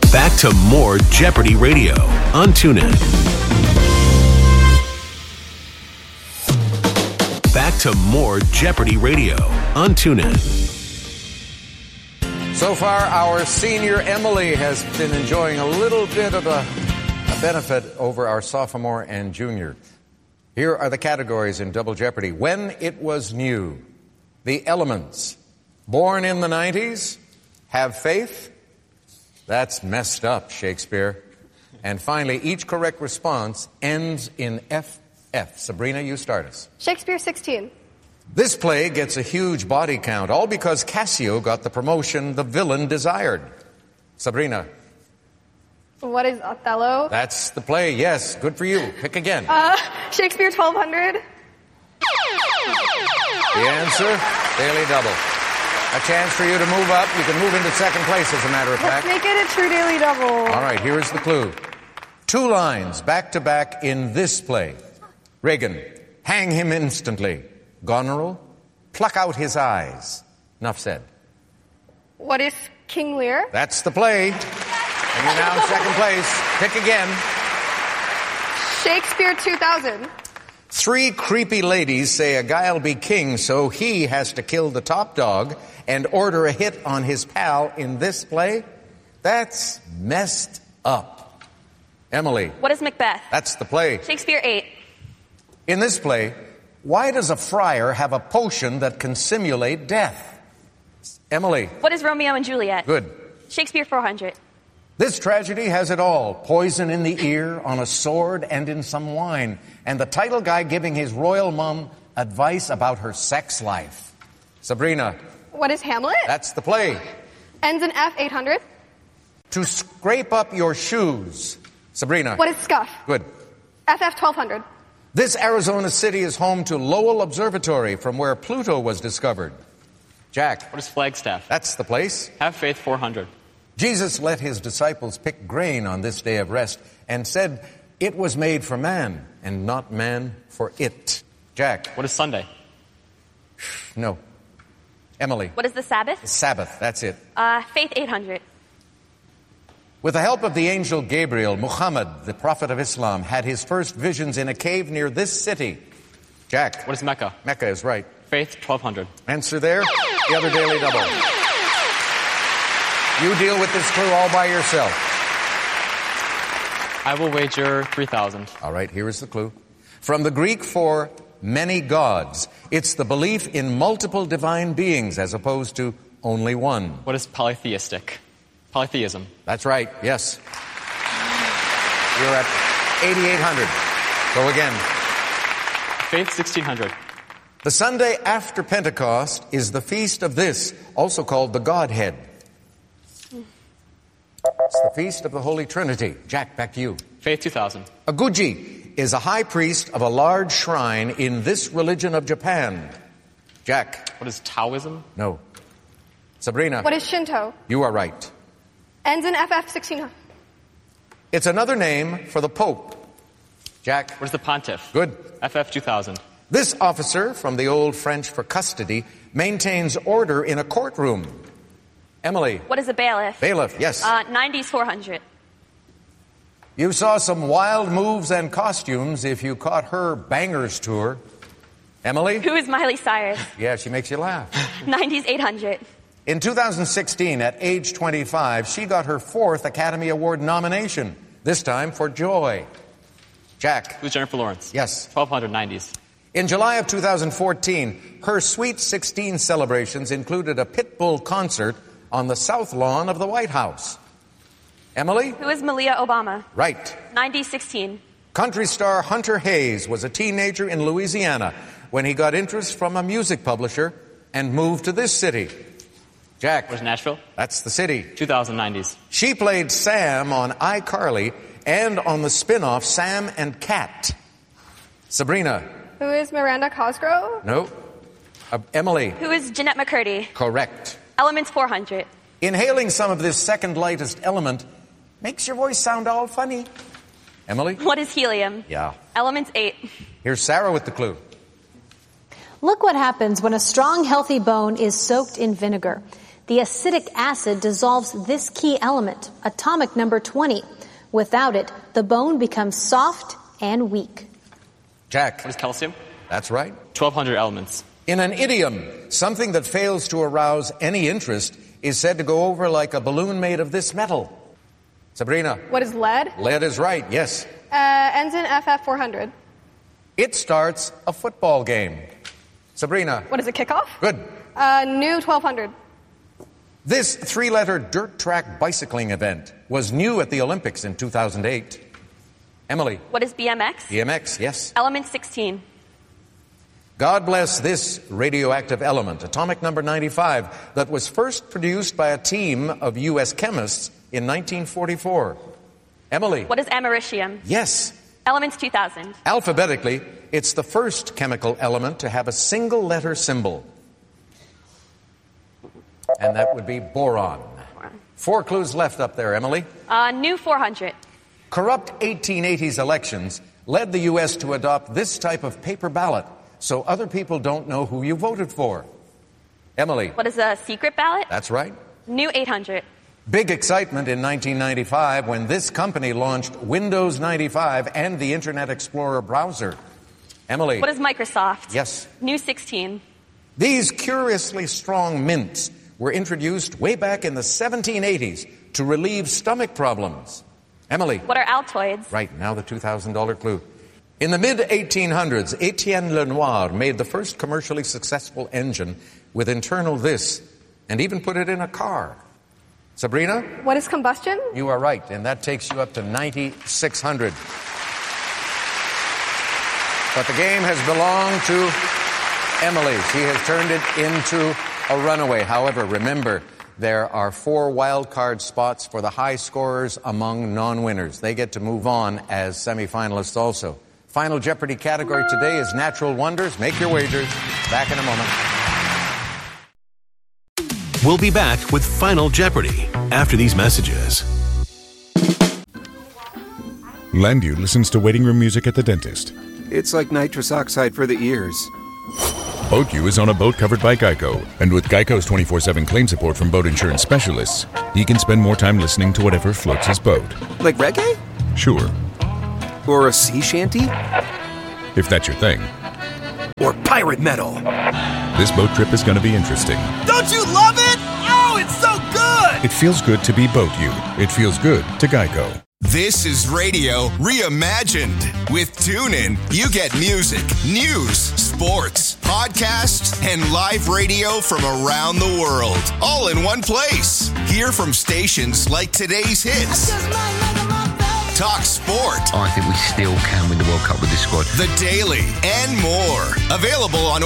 Back to more Jeopardy Radio on TuneIn. Back to more Jeopardy Radio on TuneIn. So far, our senior Emily has been enjoying a little bit of a benefit over our sophomore and junior. Here are the categories in Double Jeopardy. When it was new, the elements, born in the 90s, have faith. That's messed up, Shakespeare. And finally, each correct response ends in FF. Sabrina, you start us. Shakespeare 16. This play gets a huge body count, all because Cassio got the promotion the villain desired. Sabrina. What is Othello? That's the play, yes. Good for you. Pick again. Shakespeare 1200. The answer, Daily Double. A chance for you to move up. You can move into second place, as a matter of fact. Let's make it a true Daily Double. All right, here is the clue. 2 lines back to back in this play. Regan, hang him instantly. Goneril, pluck out his eyes. Enough said. What is King Lear? That's the play. And you're now in second place. Pick again. Shakespeare 2000. 3 creepy ladies say a guy'll be king, so he has to kill the top dog and order a hit on his pal in this play. That's messed up. Emily. What is Macbeth? That's the play. Shakespeare 8. In this play, why does a friar have a potion that can simulate death? Emily. What is Romeo and Juliet? Good. Shakespeare 400. This tragedy has it all. Poison in the ear, on a sword, and in some wine. And the title guy giving his royal mum advice about her sex life. Sabrina. What is Hamlet? That's the play. Ends in F 800. To scrape up your shoes. Sabrina. What is Scuff? Good. FF 1200. This Arizona city is home to Lowell Observatory, from where Pluto was discovered. Jack. What is Flagstaff? That's the place. Have Faith 400. Jesus let his disciples pick grain on this day of rest and said, it was made for man and not man for it. Jack. What is Sunday? No. Emily. What is the Sabbath? Sabbath, that's it. Faith 800. With the help of the angel Gabriel, Muhammad, the prophet of Islam, had his first visions in a cave near this city. Jack. What is Mecca? Mecca is right. Faith 1200. Answer there. The other Daily Double. You deal with this clue all by yourself. I will wager 3,000. All right, here is the clue. From the Greek for many gods, it's the belief in multiple divine beings as opposed to only one. What is polytheistic? Polytheism. That's right, yes. You're at 8,800. Go again. Faith 1,600. The Sunday after Pentecost is the feast of this, also called the Godhead. It's the feast of the Holy Trinity. Jack, back to you. Faith 2,000. A Guji is a high priest of a large shrine in this religion of Japan. Jack. What is Taoism? No. Sabrina. What is Shinto? You are right. Ends in FF 1600. It's another name for the Pope. Jack. What is the Pontiff? Good. FF 2000. This officer, from the old French for custody, maintains order in a courtroom. Emily. What is a bailiff? Bailiff, yes. 90s 400. You saw some wild moves and costumes if you caught her bangers tour. Emily? Who is Miley Cyrus? Yeah, she makes you laugh. 90s 800. In 2016, at age 25, she got her 4th Academy Award nomination, this time for Joy. Jack. Who's Jennifer Lawrence? Yes. 1,290s. In July of 2014, her Sweet 16 celebrations included a Pitbull concert on the south lawn of the White House. Emily? Who is Malia Obama? Right. 90s 16. Country star Hunter Hayes was a teenager in Louisiana when he got interest from a music publisher and moved to this city. Jack. Where's Nashville? That's the city. 2090s. She played Sam on iCarly and on the spin-off Sam and Cat. Sabrina. Who is Miranda Cosgrove? No. Emily. Who is Jeanette McCurdy? Correct. Elements 400. Inhaling some of this second lightest element makes your voice sound all funny. Emily? What is helium? Yeah. Elements 8. Here's Sarah with the clue. Look what happens when a strong, healthy bone is soaked in vinegar. The acidic acid dissolves this key element, atomic number 20. Without it, the bone becomes soft and weak. Jack. What is calcium? That's right. 1,200 elements. In an idiom, something that fails to arouse any interest is said to go over like a balloon made of this metal. Sabrina. What is lead? Lead is right, yes. Ends in FF 400. It starts a football game. Sabrina. What is a kickoff? Good. New 1200. This three-letter dirt track bicycling event was new at the Olympics in 2008. Emily. What is BMX? BMX, yes. Element 16. God bless this radioactive element, atomic number 95, that was first produced by a team of U.S. chemists in 1944. Emily. What is americium? Yes. Elements 2000. Alphabetically, it's the first chemical element to have a single-letter symbol. And that would be boron. 4 clues left up there, Emily. New 400. Corrupt 1880s elections led the U.S. to adopt this type of paper ballot so other people don't know who you voted for. Emily. What is a secret ballot? That's right. New 800. Big excitement in 1995 when this company launched Windows 95 and the Internet Explorer browser. Emily. What is Microsoft? Yes. New 16. These curiously strong mints were introduced way back in the 1780s to relieve stomach problems. Emily. What are Altoids? Right, now the $2,000 clue. In the mid-1800s, Etienne Lenoir made the first commercially successful engine with internal this, and even put it in a car. Sabrina? What is combustion? You are right, and that takes you up to 9,600. But the game has belonged to Emily. She has turned it into a runaway. However, remember, there are 4 wild card spots for the high scorers among non-winners. They get to move on as semifinalists also. Final Jeopardy category today is Natural Wonders. Make your wagers. Back in a moment. We'll be back with Final Jeopardy after these messages. Landu listens to waiting room music at the dentist. It's like nitrous oxide for the ears. BoatU is on a boat covered by Geico, and with Geico's 24/7 claim support from boat insurance specialists, he can spend more time listening to whatever floats his boat. Like reggae? Sure. Or a sea shanty? If that's your thing. Or pirate metal? This boat trip is going to be interesting. Don't you love it? Oh, it's so good! It feels good to be BoatU. It feels good to Geico. This is radio reimagined. With TuneIn, you get music, news, sports, podcasts, and live radio from around the world, all in one place. Hear from stations like Today's Hits, Talk Sport. I think we still can win the World Cup with this squad. The Daily, and more. Available on